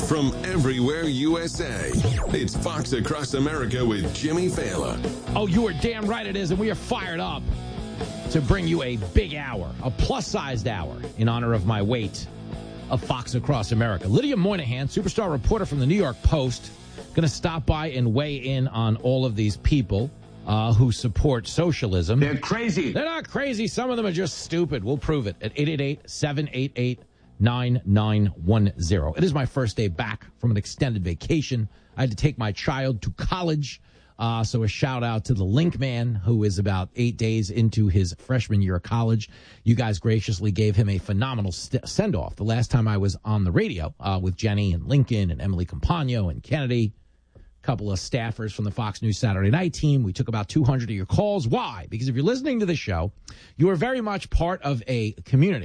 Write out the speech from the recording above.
from everywhere USA. It's Fox Across America with Jimmy Fallon. Oh, you are damn right it is, and we are fired up to bring you a big hour, a plus-sized hour, in honor of my weight of Fox Across America. Lydia Moynihan, superstar reporter from the New York Post, going to stop by and weigh in on all of these people who support socialism. They're crazy. They're not crazy. Some of them are just stupid. We'll prove it at 888-788-9910. It is my first day back from an extended vacation. I had to take my child to college. So a shout out to the Link Man, who is about 8 days into his freshman year of college. You guys graciously gave him a phenomenal send-off the last time I was on the radio with Jenny and Lincoln and Emily Campagno and Kennedy. Couple of staffers from the Fox News Saturday Night team. We took about 200 of your calls. Why? Because if you're listening to the show, you are very much part of a community.